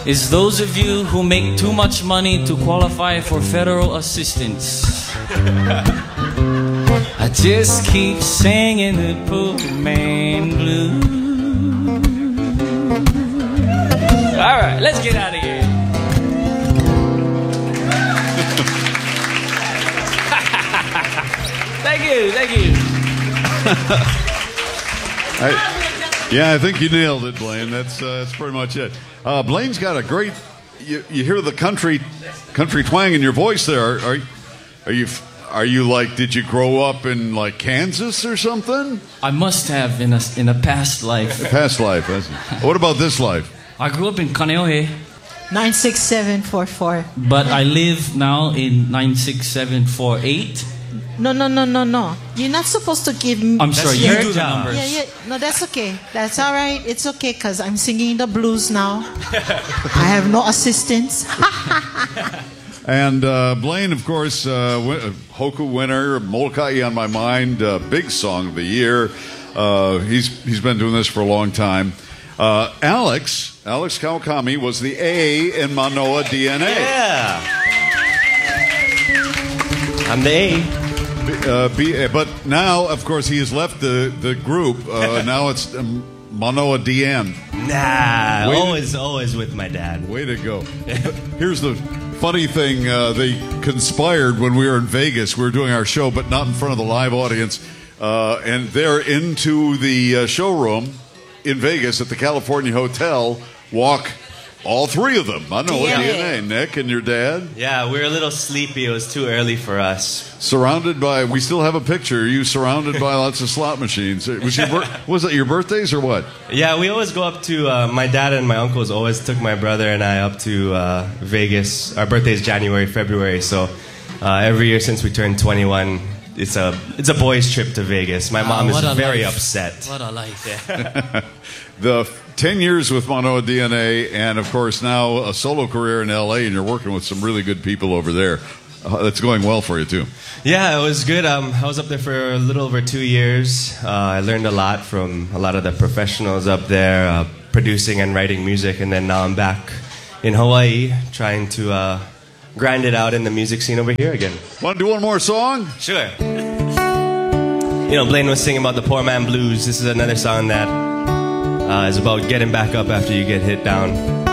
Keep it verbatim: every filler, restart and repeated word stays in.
is those of you who make too much money to qualify for federal assistance. I just keep singing the Pokemon blues. All right, let's get out of here. Thank you, thank you. I, yeah, I think you nailed it, Blaine. That's uh, that's pretty much it. Uh, Blaine's got a great. You, you hear the country, country twang in your voice there. Are, are, are you are you like? Did you grow up in like Kansas or something? I must have in a in a past life. A past life. That's, what about this life? I grew up in Kaneohe. nine six seven four four. But I live now in nine six seven four eight. No, no, no, no, no. You're not supposed to give me... I'm sorry, you do the numbers. Yeah, yeah. No, that's okay. That's all right. It's okay because I'm singing the blues now. I have no assistance. And uh, Blaine, of course, uh, win- Hoku winner, Molokai on My Mind, uh, big song of the year. Uh, he's he's been doing this for a long time. Uh, Alex, Alex Kawakami was the A in Manoa D N A. Yeah. I'm the A. Uh, B, but now, of course, he has left the, the group. Uh, now it's um, Manoa D N. Nah, Way always, to, always with my dad. Way to go. Here's the funny thing. Uh, they conspired when we were in Vegas. We were doing our show, but not in front of the live audience. Uh, and they're into the uh, showroom in Vegas at the California Hotel. Walk all three of them. I know what D N A. Nick and your dad. Yeah, we were a little sleepy. It was too early for us. Surrounded by, we still have a picture. You surrounded by lots of slot machines. Was your bir- was it your birthdays or what? Yeah, we always go up to. Uh, my dad and my uncles always took my brother and I up to uh, Vegas. Our birthday is January, February. So uh, every year since we turned twenty-one, it's a it's a boys' trip to Vegas. My mom oh, is very life. upset. What a life! Yeah. The ten years with Manoa D N A, and of course now a solo career in L A, and you're working with some really good people over there. Uh, that's going well for you too. Yeah, it was good. Um, I was up there for a little over two years. Uh, I learned a lot from a lot of the professionals up there, uh, producing and writing music, and then now I'm back in Hawaii trying to uh, grind it out in the music scene over here again. Want to do one more song? Sure. You know, Blaine was singing about the poor man blues. This is another song that uh, is about getting back up after you get hit down.